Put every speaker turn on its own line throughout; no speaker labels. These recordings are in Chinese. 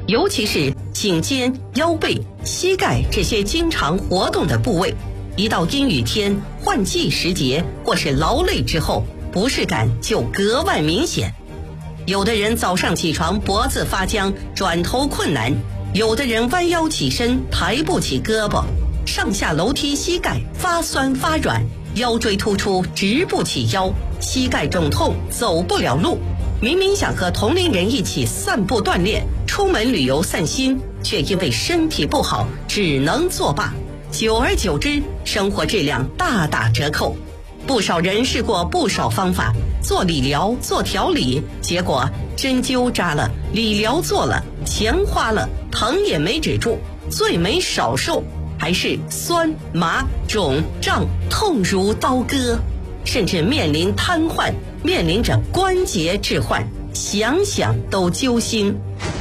尤其是颈肩、腰背、膝盖这些经常活动的部位，一到阴雨天、换季时节或是劳累之后，不适感就格外明显。有的人早上起床脖子发僵，转头困难；有的人弯腰起身抬不起胳膊，上下楼梯膝盖发酸发软，腰椎突出直不起腰，膝盖肿痛走不了路。明明想和同龄人一起散步锻炼，出门旅游散心，却因为身体不好只能作罢。久而久之，生活质量大打折扣。不少人试过不少方法，做理疗、做调理，结果针灸扎了，理疗做了，钱花了，疼也没止住，罪没少受，还是酸麻肿胀痛如刀割，甚至面临瘫痪，面临着关节置换，想想都揪心。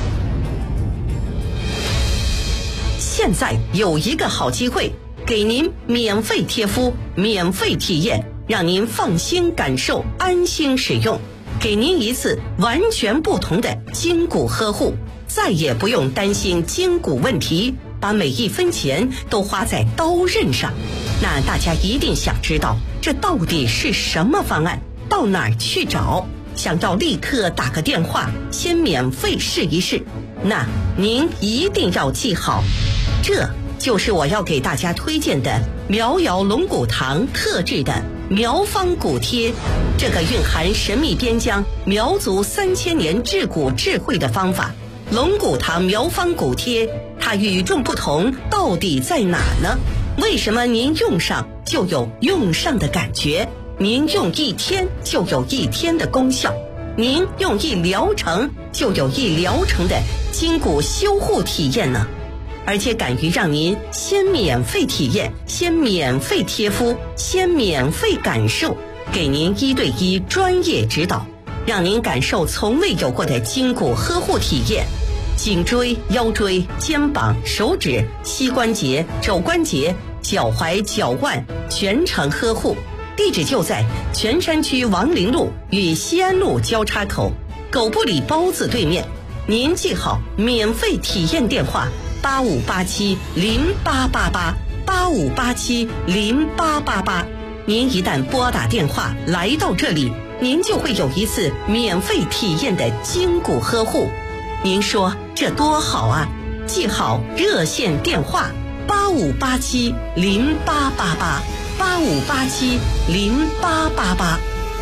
现在有一个好机会，给您免费贴敷，免费体验，让您放心感受，安心使用，给您一次完全不同的筋骨呵护，再也不用担心筋骨问题，把每一分钱都花在刀刃上。那大家一定想知道，这到底是什么方案？到哪儿去找？想要立刻打个电话，先免费试一试。那您一定要记好，这就是我要给大家推荐的苗瑶龙骨堂特制的苗方骨贴，这个蕴含神秘边疆苗族3000年治骨智慧的方法。龙骨堂苗方骨贴，它与众不同到底在哪呢？为什么您用上就有用上的感觉？您用1天就有1天的功效，您用1疗程就有1疗程的筋骨修护体验呢？而且敢于让您先免费体验，先免费贴敷，先免费感受，给您1对1专业指导，让您感受从未有过的筋骨呵护体验。颈椎、腰椎、肩膀、手指、膝关节、肘关节、脚踝、脚腕全程呵护。地址就在泉山区王陵路与西安路交叉口，狗不理包子对面。您记好免费体验电话85870888，85870888。您一旦拨打电话来到这里，您就会有一次免费体验的筋骨呵护。您说这多好啊！记好热线电话85870888，85870888。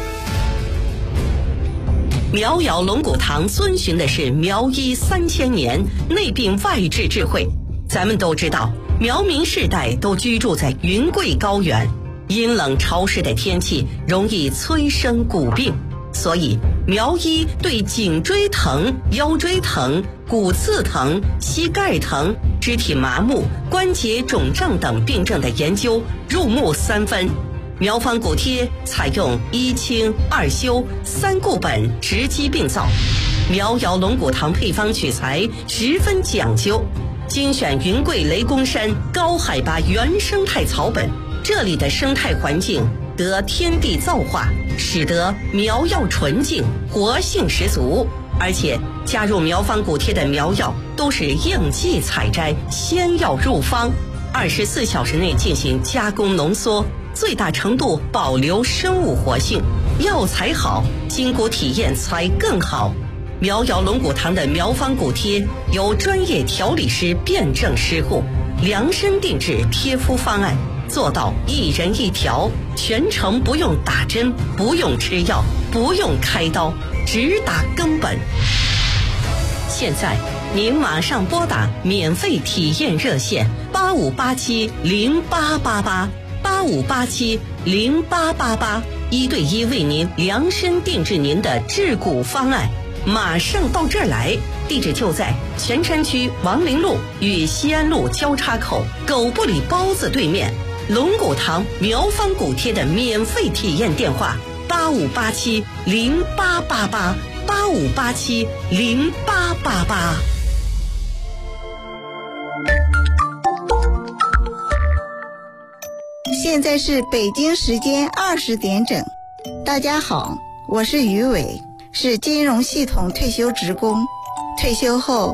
苗瑶龙骨堂遵循的是苗医3000年内病外治智慧。咱们都知道，苗民世代都居住在云贵高原，阴冷潮湿的天气容易催生骨病，所以苗医对颈椎疼、腰椎疼、骨刺疼、膝盖疼、肢体麻木、关节肿胀等病症的研究入木3分。苗方骨贴采用1清2修3固本直击病灶，苗瑶龙骨堂配方取材十分讲究，精选云贵雷公山高海拔原生态草本，这里的生态环境得天地造化，使得苗药纯净，活性十足。而且加入苗方骨贴的苗药都是应季采摘，先要入方，24小时内进行加工浓缩，最大程度保留生物活性。药材好，筋骨体验才更好。苗瑶龙骨堂的苗方骨贴由专业调理师辩证施护，量身定制贴敷方案，做到1人1条，全程不用打针，不用吃药，不用开刀，直达根本。现在您马上拨打免费体验热线85870888，85870888，1对1为您量身定制您的治骨方案。马上到这儿来，地址就在泉山区王陵路与西安路交叉口，狗不理包子对面。龙骨堂苗方骨贴的免费体验电话85870888，85870888。
现在是北京时间20点整。大家好，我是于伟，是金融系统退休职工，退休后